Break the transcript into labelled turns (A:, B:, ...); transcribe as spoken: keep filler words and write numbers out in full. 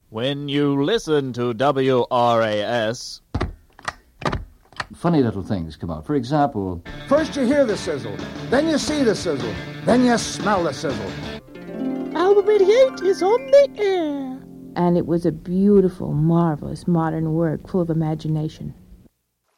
A: When you listen to W R A S...
B: Funny little things come out. For example...
C: First you hear the sizzle, then you see the sizzle, then you smell the sizzle.
D: Album eighty-eight is on the air.
E: And it was a beautiful, marvelous modern work full of imagination.